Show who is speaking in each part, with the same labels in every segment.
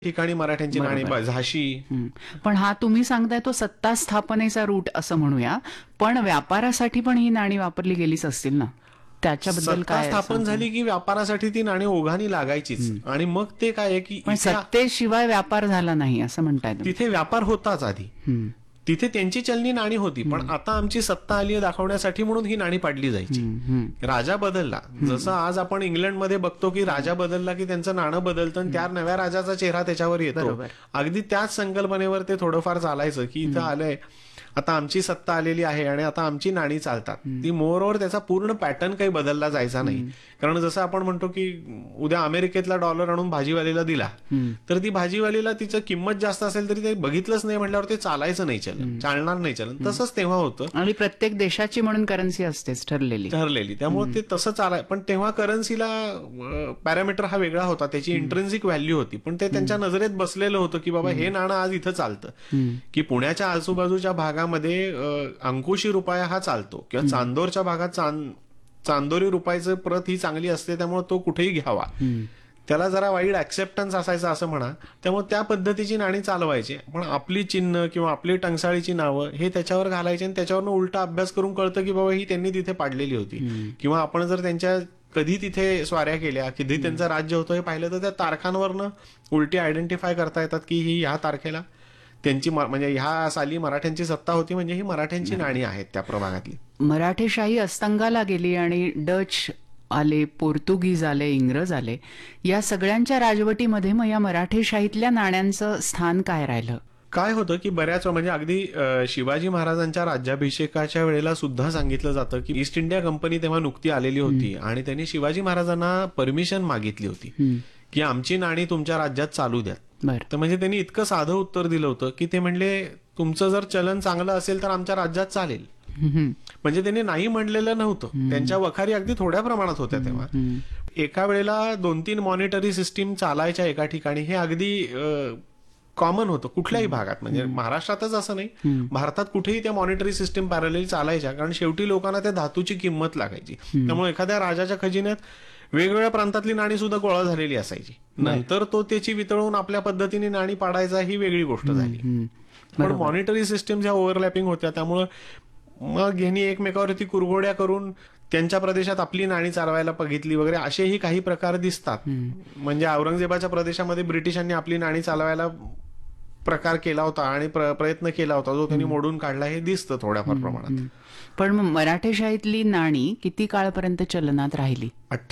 Speaker 1: ठिकाणी मराठ्यांची नाणी,
Speaker 2: बरोबर.
Speaker 1: झाशी.
Speaker 2: पण हा तुम्ही सांगताय तो सत्ता स्थापनेचा रूट असं म्हणूया, पण व्यापारासाठी पण ही नाणी वापरली गेलीच असतील ना, त्याच्याबद्दल
Speaker 1: सत्ता
Speaker 2: काय
Speaker 1: स्थापन
Speaker 2: सांगता?
Speaker 1: झाली की व्यापारासाठी ती नाणी ओघाने लागायचीच. आणि मग ते काय आहे की
Speaker 2: पण सत्तेशिवाय व्यापार झाला नाही असं म्हणताय तुम्ही.
Speaker 1: तिथे व्यापार होताच आधी.
Speaker 2: हम्म.
Speaker 1: तिथे त्यांची चलनी नाणी होती, पण आता आमची सत्ता आली आहे दाखवण्यासाठी म्हणून ही नाणी पाडली जायची. राजा बदलला, जसं आज आपण इंग्लंडमध्ये बघतो की राजा बदलला की त्यांचं नाणं बदलतं आणि त्या नव्या राजाचा चेहरा त्याच्यावर येतो.
Speaker 2: बरोबर.
Speaker 1: अगदी त्याच संकल्पनेवर ते थोडंफार चालायचं की इथं आलंय, आता आमची सत्ता आलेली आहे आणि आता आमची नाणी चालतात. ती मोर त्याचा पूर्ण पॅटर्न काही बदलला जायचा नाही. कारण जसं आपण म्हणतो की उद्या अमेरिकेतला डॉलर आणून भाजीवालीला दिला, तर ती भाजीवालीला तिचं किंमत जास्त असेल तरी ते बघितलंच नाही म्हटल्यावर ते चालायचं नाही, चालणार नाही चलन. तसंच तेव्हा होतं.
Speaker 2: आणि प्रत्येक देशाची म्हणून करन्सी असतेच ठरलेली.
Speaker 1: त्यामुळे ते तसं चालाय. पण तेव्हा करन्सीला पॅरामीटर हा वेगळा होता, त्याची इंट्रेन्सिक व्हॅल्यू होती. पण ते त्यांच्या नजरेत बसलेलं होतं की बाबा हे नाणं आज इथं चालतं, की पुण्याच्या आजूबाजूच्या भागामध्ये अंकुशी रुपया हा चालतो, किंवा चांदोरच्या भागात चांदोरी रुपयाचं प्रत ही चांगली असते, त्यामुळे तो कुठेही घ्यावा. त्याला जरा वाईड ऍक्सेप्टन्स असायचं असं म्हणा. त्यामुळे त्या पद्धतीची नाणी चालवायची. पण आपली चिन्ह किंवा आपली टंकसाळीची नावं हे त्याच्यावर घालायचे आणि त्याच्यावरनं उलटा अभ्यास करून कळतं की बाबा ही त्यांनी तिथे पाडलेली होती. किंवा आपण जर त्यांच्या कधी तिथे स्वाऱ्या केल्या, कधी त्यांचं राज्य होतं हे पाहिलं, तर त्या तारखांवरनं उलटी आयडेंटिफाय करता येतात की ही ह्या तारखेला त्यांची म्हणजे ह्या साली मराठ्यांची सत्ता होती, म्हणजे ही मराठ्यांची नाणी आहेत त्या प्रभागातली.
Speaker 2: मराठेशाही अस्तंगाला गेली आणि डच आले, पोर्तुगीज आले, इंग्रज आले. या सगळ्यांच्या राजवटीमध्ये मग या मराठेशाहीतल्या नाण्यांचं स्थान काय राहिलं?
Speaker 1: काय होतं की बऱ्याच म्हणजे अगदी शिवाजी महाराजांच्या राज्याभिषेकाच्या वेळेला सुद्धा सांगितलं जातं की ईस्ट इंडिया कंपनी तेव्हा नुकती आलेली होती आणि त्यांनी शिवाजी महाराजांना परमिशन मागितली होती की आमची नाणी तुमच्या राज्यात चालू द्या. तर म्हणजे त्यांनी इतकं साधं उत्तर दिलं होतं की ते म्हणले तुमचं जर चलन चांगलं असेल तर आमच्या राज्यात चालेल. म्हणजे त्यांनी नाही म्हणलेलं नव्हतं. त्यांच्या वखारी अगदी थोड्या प्रमाणात होत्या तेव्हा. एका वेळेला 2-3 मॉनिटरी सिस्टीम चालायच्या एका ठिकाणी, हे अगदी कॉमन होतं कुठल्याही भागात. म्हणजे महाराष्ट्रातच असं नाही, भारतात कुठेही त्या मॉनिटरी सिस्टीम पॅरलली चालायच्या, कारण शेवटी लोकांना त्या धातूची किंमत लागायची. त्यामुळे एखाद्या राजाच्या खजिन्यात वेगवेगळ्या प्रांतातली नाणी सुद्धा गोळा झालेली असायची. नंतर तो त्याची वितळून आपल्या पद्धतीने नाणी पाडायचा, ही वेगळी गोष्ट झाली. पण मॉनिटरी सिस्टीम ज्या ओव्हरलॅपिंग होत्या, त्यामुळे मग यांनी एकमेकावरती कुरघोड्या करून त्यांच्या प्रदेशात आपली नाणी चालवायला बघितली वगैरे, असेही काही प्रकार दिसतात. म्हणजे औरंगजेबाच्या प्रदेशामध्ये ब्रिटिशांनी आपली नाणी चालवायला प्रकार केला होता आणि प्रयत्न केला होता, जो त्यांनी मोडून काढला, हे दिसतं थोड्याफार प्रमाणात.
Speaker 2: पण मराठेशाहीतली नाणी किती काळपर्यंत चलनात राहिली?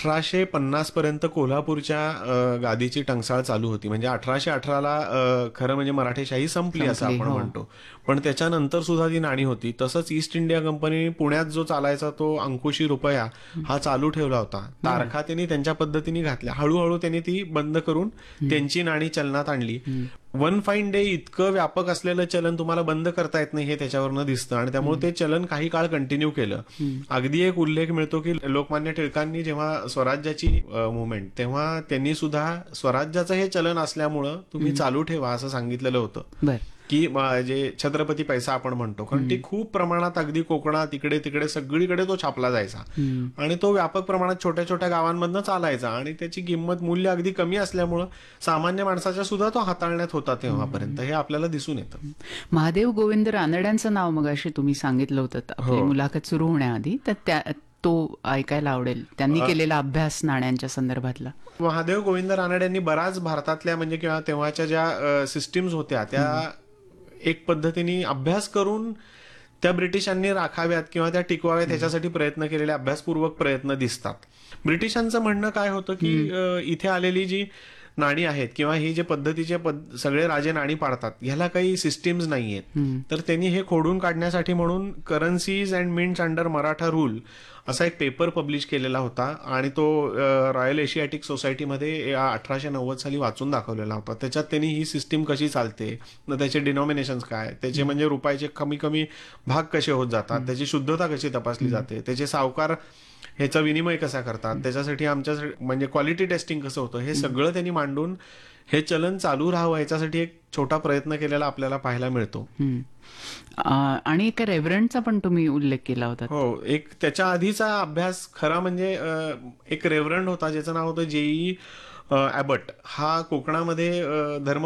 Speaker 1: 1850 पर्यंत कोल्हापूरच्या गादीची टंकसाळ चालू होती. म्हणजे 1818ला खरं म्हणजे मराठेशाही संपली असं आपण म्हणतो. पण त्याच्यानंतर सुद्धा ती नाणी होती. तसंच ईस्ट इंडिया कंपनी पुण्यात जो चालायचा तो अंकुशी रुपया हा चालू ठेवला होता. तारखा त्यांनी त्यांच्या पद्धतीने घातल्या. हळूहळू त्यांनी ती बंद करून त्यांची नाणी चलनात आणली. वन फाईन डे इतकं व्यापक असलेलं चलन तुम्हाला बंद करता येत नाही, हे त्याच्यावरनं दिसतं. आणि त्यामुळे ते चलन काही काळ कंटिन्यू केलं. अगदी एक उल्लेख मिळतो की लोकमान्य टिळकांनी जेव्हा स्वराज्याची मुवमेंट, तेव्हा त्यांनी सुद्धा स्वराज्याचं हे चलन असल्यामुळं तुम्ही चालू ठेवा असं सांगितलेलं होतं. की जे छत्रपती पैसा आपण म्हणतो, कारण ती खूप प्रमाणात अगदी कोकणात इकडे तिकडे सगळीकडे तो छापला जायचा आणि तो व्यापक प्रमाणात छोट्या छोट्या गावांमधनं चालायचा आणि त्याची किंमत मूल्य अगदी कमी असल्यामुळं सामान्य माणसाच्या सुद्धा तो हाताळण्यात होता तेव्हापर्यंत, हे आपल्याला दिसून येतं.
Speaker 2: महादेव गोविंद रानड्यांचं नाव मगाशी तुम्ही सांगितलं होतं आपली मुलाखत सुरू होण्याआधी, तर तो ऐकायला आवडेल, त्यांनी केलेला अभ्यास नाण्यांच्या संदर्भातला.
Speaker 1: महादेव गोविंद रानड्यांनी बराच भारतातल्या म्हणजे किंवा तेव्हाच्या ज्या सिस्टीम्स होत्या त्या एक पद्धतीने अभ्यास करून त्या ब्रिटिशांनी राखाव्यात किंवा त्या टिकवाव्यात ह्याच्यासाठी प्रयत्न केलेले अभ्यासपूर्वक प्रयत्न दिसतात. ब्रिटिशांचं म्हणणं काय होतं की इथे आलेली जी नाणी आहेत किंवा ही जे पद्धतीचे सगळे राजे नाणी पाडतात, ह्याला काही सिस्टीम्स नाहीयेत. तर त्यांनी हे खोडून काढण्यासाठी म्हणून currencies and mints under Maratha rule असा एक पेपर पब्लिश केलेला होता आणि तो रॉयल एशियाटिक सोसायटीमध्ये 1890 साली वाचून दाखवलेला होता. त्याच्यात त्यांनी ही सिस्टीम कशी चालते, त्याचे डिनॉमिनेशन्स काय, त्याचे म्हणजे रुपयाचे कमी कमी भाग कसे होत जातात, त्याची शुद्धता कशी तपासली जाते, त्याचे सावकार ह्याचा विनिमय कसा करतात, त्याच्यासाठी आमच्या म्हणजे क्वालिटी टेस्टिंग कसं होतं, हे सगळं त्यांनी मांडून हे चलन चालू राहावं याच्यासाठी एक छोटा प्रयत्न केलेला आपल्याला पाहायला मिळतो.
Speaker 2: आणि एका रेव्हरंडचा पण तुम्ही उल्लेख केला होता.
Speaker 1: हो, एक त्याच्या आधीचा अभ्यास खरा म्हणजे एक रेव्हरंड होता ज्याचं नाव होतं जेई ॲबट. हा कोकणामध्ये धर्म